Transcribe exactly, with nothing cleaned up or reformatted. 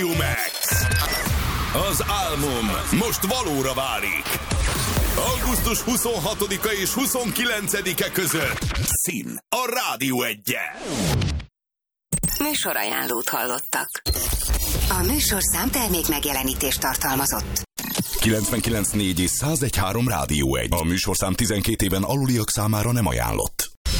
Max. Az álmom most valóra válik. augusztus huszonhatodika és huszonkilencedike között Szín a Rádió Egyen. Műsorajánlót hallottak. A műsorszám termék megjelenítést tartalmazott. kilencvenkilenc négy és száz egy három Rádió Egy. A műsorszám tizenkét éven aluliak számára nem ajánlott.